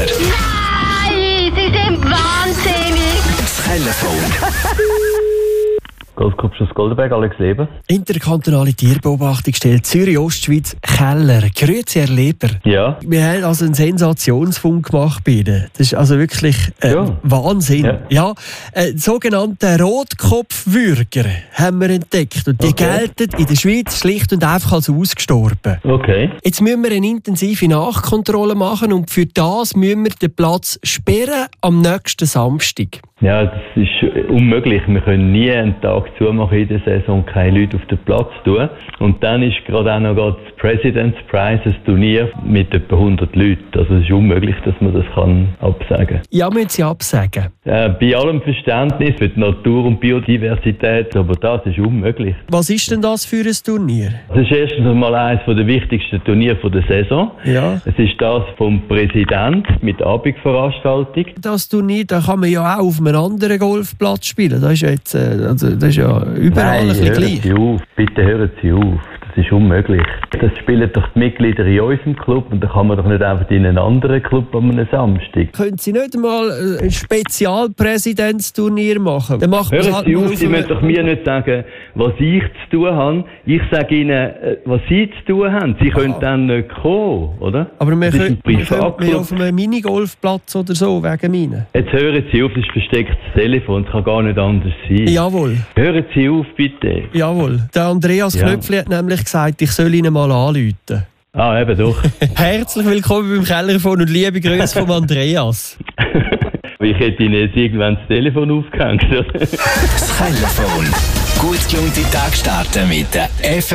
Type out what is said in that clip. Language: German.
Nein, Sie sind wahnsinnig! Das Telefon. Golfclub Goldenberg, Alex Leber. Interkantonale Tierbeobachtungsstelle Zürich-Ostschweiz, Keller. Grüezi, Herr Leber. Ja. Wir haben also einen Sensationsfund gemacht bei Ihnen. Das ist also wirklich Wahnsinn. Ja. Sogenannte Rotkopfwürger haben wir entdeckt. Und die gelten in der Schweiz schlicht und einfach als ausgestorben. Okay. Jetzt müssen wir eine intensive Nachkontrolle machen und für das müssen wir den Platz sperren am nächsten Samstag. Ja, das ist unmöglich. Wir können nie einen Tag zumachen in der Saison und keine Leute auf den Platz tun. Und dann ist gerade auch noch das President's Prize, ein Turnier mit etwa 100 Leuten. Also es ist unmöglich, dass man das absagen kann. Ja, müssen Sie absagen. Bei allem Verständnis für die Natur und Biodiversität, aber das ist unmöglich. Was ist denn das für ein Turnier? Das ist erstens einmal eines der wichtigsten Turniere der Saison. Ja. Es ist das vom Präsident mit Abendveranstaltung. Das Turnier, da kann man ja auch auf einem anderen Golfplatz spielen. Das ist ja jetzt, das ist ja überall ein bisschen gleich. Sie auf. Bitte hören Sie auf. Das ist unmöglich. Das spielen doch die Mitglieder in unserem Club und da kann man doch nicht einfach in einen anderen Club an einem Samstag. Können Sie nicht einmal ein Spezialpräsidentsturnier machen? Dann macht hören halt Sie auf, Sie müssen doch mir nicht sagen, was ich zu tun habe. Ich sage Ihnen, was Sie zu tun haben. Sie können dann nicht kommen, oder? Aber wir das ist können auf einem Minigolfplatz oder so, wegen meinen. Jetzt hören Sie auf, das ist verstecktes Telefon, es kann gar nicht anders sein. Jawohl. Hören Sie auf, bitte. Jawohl. Der Andreas Knöpfli hat nämlich gesagt, ich soll Ihnen mal anrufen. Ah, eben doch. Herzlich willkommen beim Kellerfon und liebe Grüße von Andreas. Ich hätte Ihnen jetzt irgendwann das Telefon aufgehängt. Das Telefon. Gut gelaunte Tag starten mit der